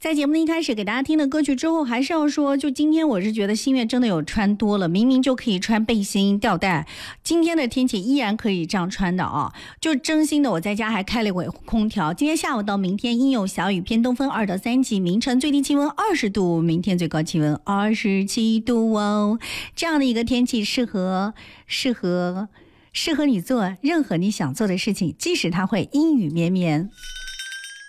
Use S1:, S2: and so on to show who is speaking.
S1: 在节目的一开始给大家听的歌曲之后，还是要说，就今天我是觉得新月真的有穿多了，明明就可以穿背心吊带，今天的天气依然可以这样穿的啊！就真心的，我在家还开了一会空调。今天下午到明天阴有小雨，偏东风2到3级，明晨最低气温20度，明天最高气温27度哦。这样的一个天气适合你做任何你想做的事情，即使它会阴雨绵绵。